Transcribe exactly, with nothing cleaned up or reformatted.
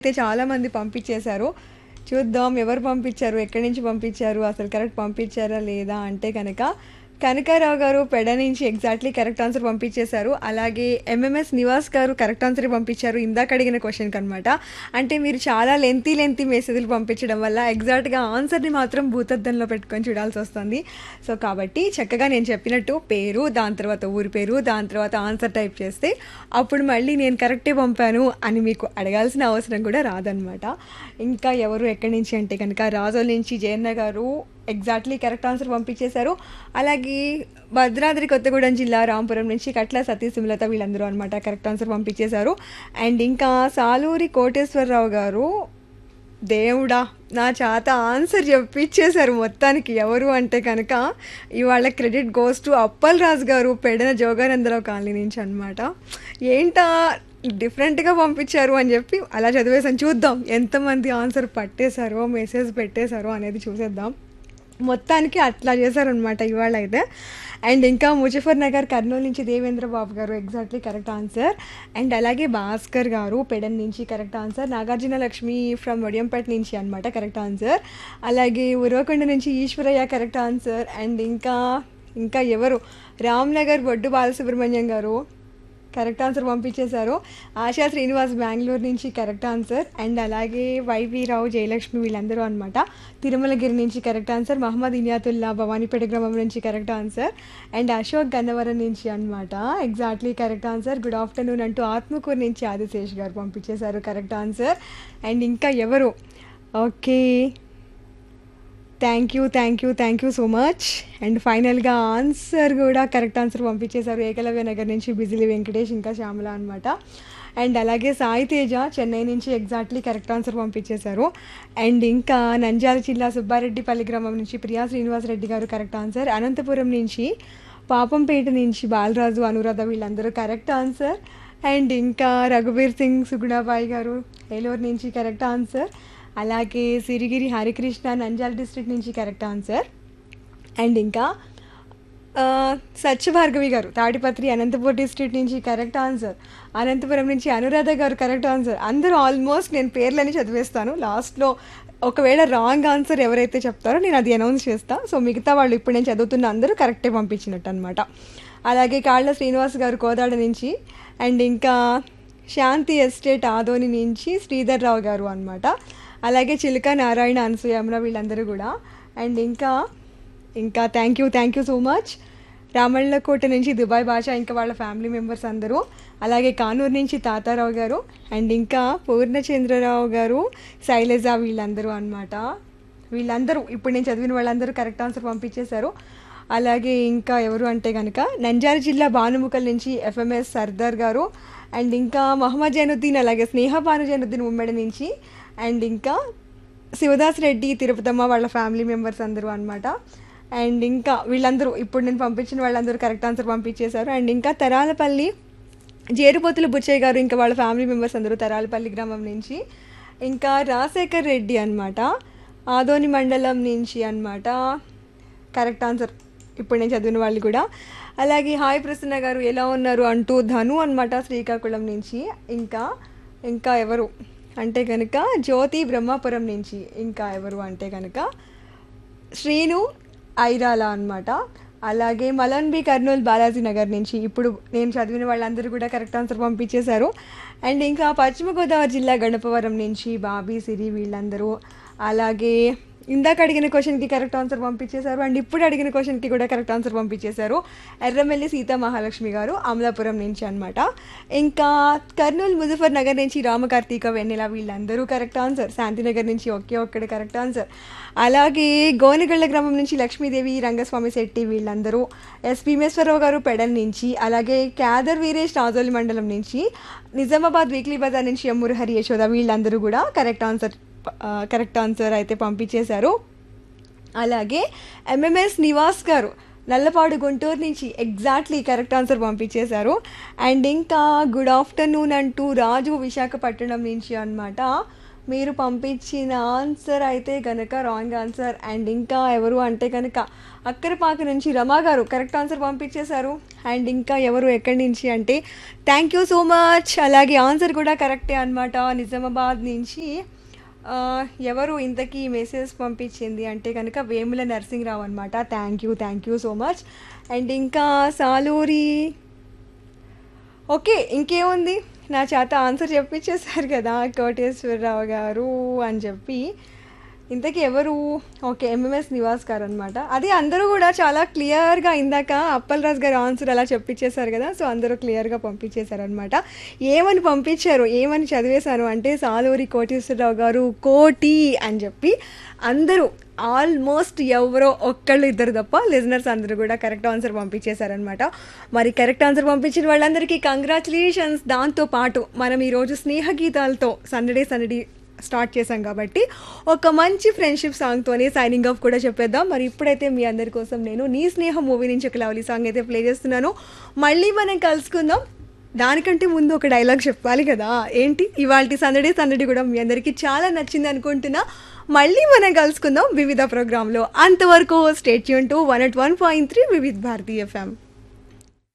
అయితే చాలామంది పంపించేశారు. చూద్దాం ఎవరు పంపించారు, ఎక్కడి నుంచి పంపించారు, అసలు కరెక్ట్ పంపించారా లేదా అంటే కనుక కనకారావు గారు పెడ నుంచి ఎగ్జాక్ట్లీ కరెక్ట్ ఆన్సర్ పంపించేశారు. అలాగే ఎంఎంఎస్ నివాస్ గారు కరెక్ట్ ఆన్సర్ పంపించారు ఇందాక అడిగిన క్వశ్చన్కి అనమాట. అంటే మీరు చాలా లెంతీ లెంతీ మెసేజ్లు పంపించడం వల్ల ఎగ్జాక్ట్గా ఆన్సర్ని మాత్రం భూతద్దంలో పెట్టుకొని చూడాల్సి వస్తుంది. సో కాబట్టి చక్కగా నేను చెప్పినట్టు పేరు, దాని తర్వాత ఊరి పేరు, దాని తర్వాత ఆన్సర్ టైప్ చేస్తే అప్పుడు మళ్ళీ నేను కరెక్టే పంపాను అని మీకు అడగాల్సిన అవసరం కూడా రాదనమాట. ఇంకా ఎవరు ఎక్కడి నుంచి అంటే కనుక రాజోల్ నుంచి జయన్న గారు ఎగ్జాక్ట్లీ కరెక్ట్ ఆన్సర్ పంపించేశారు. అలాగే భద్రాద్రి కొత్తగూడెం జిల్లా రాంపురం నుంచి కట్ల సతీ సుమలత వీళ్ళందరూ అనమాట కరెక్ట్ ఆన్సర్ పంపించేశారు. అండ్ ఇంకా సాలూరి కోటేశ్వరరావు గారు దేవుడా నా చేత ఆన్సర్ చెప్పించేశారు మొత్తానికి. ఎవరు అంటే కనుక ఇవాళ క్రెడిట్ గోస్ టు అప్పల్ రాజు గారు పెడన జోగానందరావు కాలనీ నుంచి అనమాట. ఏంటా డిఫరెంట్గా పంపించారు అని చెప్పి అలా చదివేసాను. చూద్దాం ఎంతమంది ఆన్సర్ పట్టేశారో మెసేజ్ పెట్టేశారో అనేది చూసేద్దాం. మొత్తానికి అట్లా చేశారనమాట ఇవాళ అయితే. అండ్ ఇంకా ముజఫర్ నగర్ కర్నూలు నుంచి దేవేంద్ర బాబు గారు ఎగ్జాక్ట్లీ కరెక్ట్ ఆన్సర్. అండ్ అలాగే భాస్కర్ గారు పెడన్ నుంచి correct answer. Nagarjuna Lakshmi from Vadiyampeta నుంచి అనమాట కరెక్ట్ ఆన్సర్. అలాగే ఉరవకొండ నుంచి ఈశ్వరయ్య కరెక్ట్ ఆన్సర్. అండ్ ఇంకా ఇంకా ఎవరు రామ్నగర్ బొడ్డు బాలసుబ్రహ్మణ్యం గారు కరెక్ట్ ఆన్సర్ పంపించేశారు. ఆశా శ్రీనివాస్ బెంగళూరు నుంచి కరెక్ట్ ఆన్సర్. అండ్ అలాగే వైవి రావు జయలక్ష్మి వీళ్ళందరూ అనమాట తిరుమలగిరి నుంచి కరెక్ట్ ఆన్సర్. మహమ్మద్ ఇనియాతుల్లా భవానీపేట గ్రామం నుంచి correct answer. And Ashok Gannavaram నుంచి అనమాట exactly correct answer. Good afternoon అంటూ ఆత్మకూరు నుంచి ఆదిశేష్ గారు పంపించేశారు కరెక్ట్ ఆన్సర్. అండ్ ఇంకా ఎవరు okay thank you thank you thank you so much. And ఫైనల్గా ఆన్సర్ కూడా కరెక్ట్ ఆన్సర్ పంపించేశారు ఏకలవ్య నగర్ నుంచి బిజిలి వెంకటేష్ ఇంకా శ్యామల అనమాట. అండ్ అలాగే సాయి తేజ చెన్నై నుంచి ఎగ్జాక్ట్లీ కరెక్ట్ ఆన్సర్ పంపించేశారు. అండ్ ఇంకా నంద్యాల జిల్లా సుబ్బారెడ్డిపల్లి గ్రామం నుంచి ప్రియా శ్రీనివాసరెడ్డి గారు కరెక్ట్ ఆన్సర్. అనంతపురం నుంచి పాపంపేట నుంచి బాలరాజు అనురాధ వీళ్ళందరూ కరెక్ట్ ఆన్సర్. అండ్ ఇంకా రఘుబీర్ సింగ్ సుగుణాబాయి గారు ఏలూరు నుంచి కరెక్ట్ ఆన్సర్. అలాగే సిరిగిరి హరికృష్ణ నంద్యాల డిస్ట్రిక్ట్ నుంచి కరెక్ట్ ఆన్సర్. అండ్ ఇంకా సత్యభార్గవి గారు తాడిపత్రి అనంతపూర్ డిస్ట్రిక్ట్ నుంచి కరెక్ట్ ఆన్సర్. అనంతపురం నుంచి అనురాధ గారు కరెక్ట్ ఆన్సర్. అందరూ ఆల్మోస్ట్ నేను పేర్లని చదివేస్తాను, లాస్ట్లో ఒకవేళ రాంగ్ ఆన్సర్ ఎవరైతే చెప్తారో నేను అది అనౌన్స్ చేస్తాను. సో మిగతా వాళ్ళు ఇప్పుడు నేను చదువుతున్న అందరూ కరెక్టే పంపించినట్టు అనమాట. అలాగే కాళ్ళ శ్రీనివాస్ గారు కోదాడ నుంచి. అండ్ ఇంకా శాంతి ఎస్టేట్ ఆదోని నుంచి శ్రీధర్ రావు గారు అనమాట. అలాగే చిలుక నారాయణ అనసూయమ్మ వీళ్ళందరూ కూడా. అండ్ ఇంకా ఇంకా thank you thank you so much. Ramallakota నుంచి దుబాయ్ భాష ఇంకా వాళ్ళ ఫ్యామిలీ మెంబర్స్ అందరూ. అలాగే కానూరు నుంచి తాతారావు గారు. అండ్ ఇంకా పూర్ణచంద్రరావు గారు శైలజ వీళ్ళందరూ అనమాట. వీళ్ళందరూ ఇప్పుడు నేను చదివిన వాళ్ళందరూ కరెక్ట్ ఆన్సర్ పంపించేశారు. అలాగే ఇంకా ఎవరు అంటే కనుక నంద్యాల జిల్లా భానుముఖల్ నుంచి ఎఫ్ఎంఎస్ సర్దార్ గారు. అండ్ ఇంకా మహమ్మద్ జైనుద్దీన్ అలాగే స్నేహ భాను జైనుద్దీన్ ఉమ్మడి నుంచి. అండ్ ఇంకా శివదాస్ రెడ్డి తిరుపతమ్మ వాళ్ళ ఫ్యామిలీ మెంబర్స్ అందరూ అనమాట. అండ్ ఇంకా వీళ్ళందరూ ఇప్పుడు నేను పంపించిన వాళ్ళందరూ కరెక్ట్ ఆన్సర్ పంపించేశారు. అండ్ ఇంకా తరాలపల్లి జేరుపోతుల బుచ్చయ్య గారు ఇంకా వాళ్ళ ఫ్యామిలీ మెంబర్స్ అందరూ తరాలపల్లి గ్రామం నుంచి. ఇంకా రాజశేఖర్ రెడ్డి అనమాట ఆదోని మండలం నుంచి అనమాట కరెక్ట్ ఆన్సర్ ఇప్పుడు నేను చదివిన వాళ్ళు కూడా. అలాగే హాయ్ ప్రసన్న గారు ఎలా ఉన్నారు అంటూ ధను అనమాట శ్రీకాకుళం నుంచి. ఇంకా ఇంకా ఎవరు అంటే కనుక జ్యోతి బ్రహ్మాపురం నుంచి. ఇంకా ఎవరు అంటే కనుక శ్రీను ఐరాల అనమాట. అలాగే మలన్బి కర్నూలు బాలాజీ నగర్ నుంచి ఇప్పుడు నేను చదివిన వాళ్ళందరూ కూడా కరెక్ట్ ఆన్సర్ పంపించేశారు. అండ్ ఇంకా పశ్చిమ గోదావరి జిల్లా గణపవరం నుంచి బాబీ సిరి వీళ్ళందరూ. అలాగే ఇందాక అడిగిన క్వశ్చన్కి కరెక్ట్ ఆన్సర్ పంపించేశారు. అండ్ ఇప్పుడు అడిగిన క్వశ్చన్కి కూడా కరెక్ట్ ఆన్సర్ పంపించేశారు ఎర్రమెల్లి సీతా మహాలక్ష్మి గారు అమలాపురం నుంచి అనమాట. ఇంకా కర్నూలు ముజఫర్ నగర్ నుంచి రామకార్తీక వెన్నెల వీళ్ళందరూ కరెక్ట్ ఆన్సర్. శాంతినగర్ నుంచి ఒకే ఒక్కడే కరెక్ట్ ఆన్సర్. అలాగే గోనగళ్ళ గ్రామం నుంచి లక్ష్మీదేవి రంగస్వామి శెట్టి వీళ్ళందరూ. ఎస్ భీమేశ్వరరావు గారు పెడన్ నుంచి. అలాగే క్యాదర్ వీరేష్ రాజోలి మండలం నుంచి. నిజామాబాద్ వీక్లీ బజార్ నుంచి ఎమ్మూరు హరి యశోద వీళ్ళందరూ కూడా కరెక్ట్ ఆన్సర్ కరెక్ట్ ఆన్సర్ అయితే పంపించేశారు. అలాగే ఎంఎంఎస్ నివాస్ గారు నల్లపాడు గుంటూరు నుంచి ఎగ్జాక్ట్లీ కరెక్ట్ ఆన్సర్ పంపించేశారు. అండ్ ఇంకా గుడ్ ఆఫ్టర్నూన్ అంటూ రాజు విశాఖపట్నం నుంచి అనమాట మీరు పంపించిన ఆన్సర్ అయితే గనక రాంగ్ ఆన్సర్. అండ్ ఇంకా ఎవరు అంటే కనుక అక్కరపాక నుంచి రమా గారు కరెక్ట్ ఆన్సర్ పంపించేశారు. అండ్ ఇంకా ఎవరు ఎక్కడి నుంచి అంటే థ్యాంక్ యూ సో మచ్. అలాగే ఆన్సర్ కూడా కరెక్టే అనమాట. నిజామాబాద్ నుంచి ఆ, ఎవరు ఇంతకీ మెసేజ్ పంపించింది అంటే కనుక వేముల నరసింహరావు అనమాట. Thank you thank you so much. And ఇంకా సాలూరి ఓకే ఇంకేముంది నా చేత ఆన్సర్ చెప్పించేశారు కదా కోటేశ్వరరావు గారు అని చెప్పి. ఇంతకీ ఎవరు ఓకే ఎంఎంఎస్ నివాస్ గారు అనమాట. అది అందరూ కూడా చాలా క్లియర్గా ఇందాక అప్పల్ రాజ్ గారు ఆన్సర్ అలా చెప్పించేశారు కదా, సో అందరూ క్లియర్గా పంపించేశారు అనమాట. ఏమని పంపించారు ఏమని చదివేశాను అంటే సాలూరి కోటేశ్వరరావు గారు కోటి అని చెప్పి అందరూ ఆల్మోస్ట్ ఎవరో ఒక్కళ్ళు ఇద్దరు తప్ప లిజనర్స్ అందరూ కూడా కరెక్ట్ ఆన్సర్ పంపించేశారనమాట. మరి కరెక్ట్ ఆన్సర్ పంపించిన వాళ్ళందరికీ కంగ్రాచులేషన్స్. దాంతోపాటు మనం ఈరోజు స్నేహ గీతాలతో సందడే సందడి స్టార్ట్ చేశాం కాబట్టి ఒక మంచి ఫ్రెండ్షిప్ సాంగ్తోనే సైనింగ్ ఆఫ్ కూడా చెప్పేద్దాం. మరి ఇప్పుడైతే మీ అందరి కోసం నేను నీ స్నేహం మూవీ నుంచి ఒక లవ్లీ సాంగ్ అయితే ప్లే చేస్తున్నాను. మళ్ళీ మనం కలుసుకుందాం. దానికంటే ముందు ఒక డైలాగ్ చెప్పాలి కదా. ఏంటి ఇవాళ సందడి సందడి కూడా మీ అందరికీ చాలా నచ్చింది అనుకుంటున్నా. మళ్ళీ మనం కలుసుకుందాం వివిధ ప్రోగ్రాంలో. అంతవరకు stay tune to one at one point three వివిధ భారతీ ఎఫ్ఎం.